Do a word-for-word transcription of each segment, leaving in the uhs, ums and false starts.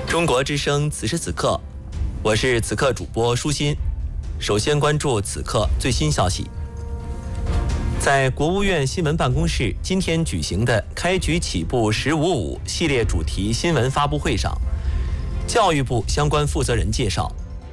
中国之声此时此刻，我是此刻主播舒心。首先关注此刻最新消息。在国务院新闻办公室今天举行的开局起步十五五系列主题新闻发布会上，教育部相关负责人介绍，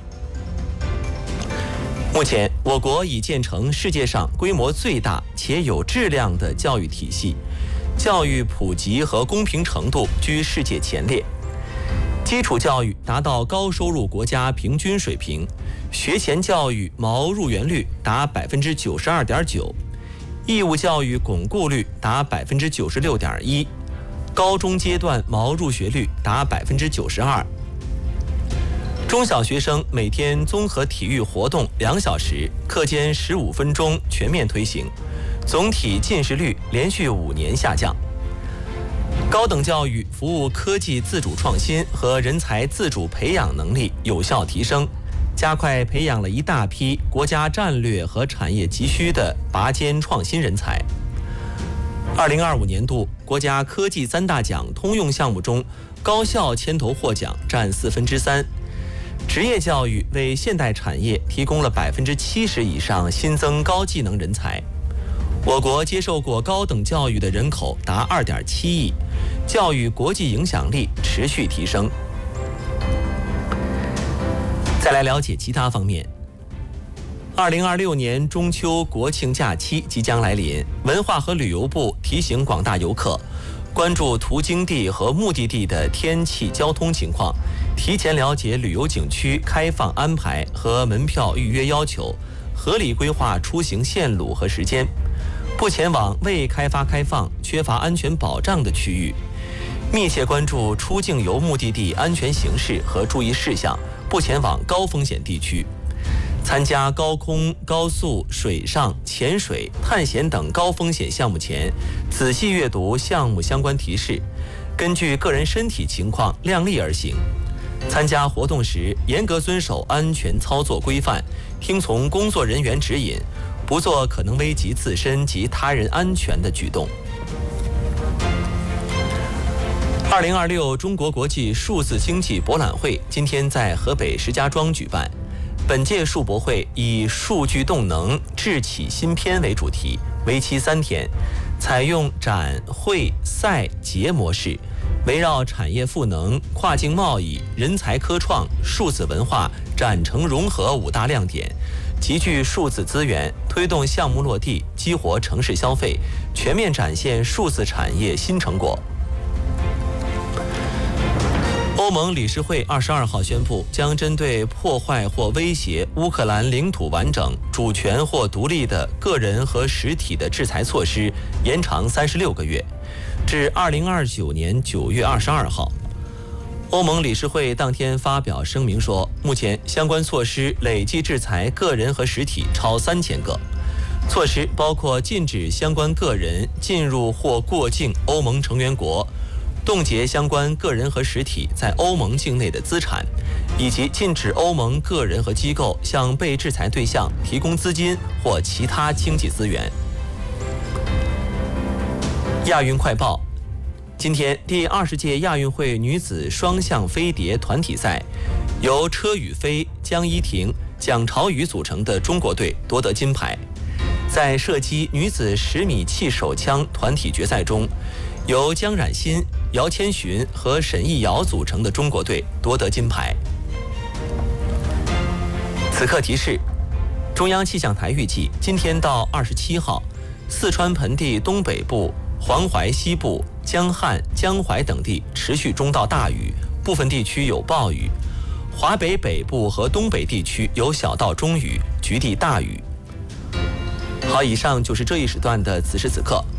目前我国已建成世界上规模最大且有质量的教育体系，教育普及和公平程度居世界前列，基础教育达到高收入国家平均水平，学前教育毛入园率达百分之九十二点九，义务教育巩固率达百分之九十六点一，高中阶段毛入学率达百分之九十二。中小学生每天综合体育活动两小时，课间十五分钟全面推行，总体近视率连续五年下降。高等教育服务科技自主创新和人才自主培养能力有效提升，加快培养了一大批国家战略和产业急需的拔尖创新人才。二零二五年度国家科技三大奖通用项目中，高校牵头获奖占四分之三。职业教育为现代产业提供了百分之七十以上新增高技能人才。我国接受过高等教育的人口达二点七亿，教育国际影响力持续提升。再来了解其他方面。二零二六年中秋国庆假期即将来临，文化和旅游部提醒广大游客，关注途经地和目的地的天气、交通情况，提前了解旅游景区开放安排和门票预约要求，合理规划出行线路和时间，不前往未开发开放、缺乏安全保障的区域，密切关注出境游目的地安全形势和注意事项，不前往高风险地区。参加高空、高速、水上、潜水、探险等高风险项目前，仔细阅读项目相关提示，根据个人身体情况量力而行。参加活动时，严格遵守安全操作规范，听从工作人员指引，不做可能危及自身及他人安全的举动。二零二六中国国际数字经济博览会今天在河北石家庄举办。本届数博会以数据动能智启新篇为主题，为期三天，采用展会赛节模式，围绕产业赋能、跨境贸易、人才科创、数字文化、展成融合五大亮点，集聚数字资源，推动项目落地，激活城市消费，全面展现数字产业新成果。欧盟理事会二十二号宣布，将针对破坏或威胁乌克兰领土完整、主权或独立的个人和实体的制裁措施延长三十六个月，至二零二九年九月二十二号。欧盟理事会当天发表声明说，目前相关措施累计制裁个人和实体超三千个。措施包括禁止相关个人进入或过境欧盟成员国，冻结相关个人和实体在欧盟境内的资产，以及禁止欧盟个人和机构向被制裁对象提供资金或其他经济资源。亚运快报：今天第二十届亚运会女子双项飞碟团体赛，由车雨菲、江依婷、蒋朝宇组成的中国队夺得金牌。在射击女子十米气手枪团体决赛中，由江冉馨、姚千寻和沈艺瑶组成的中国队夺得金牌。此刻提示：中央气象台预计，今天到二十七号，四川盆地东北部、黄淮西部、江汉、江淮等地持续中到大雨，部分地区有暴雨；华北北部和东北地区有小到中雨，局地大雨。好，以上就是这一时段的此时此刻。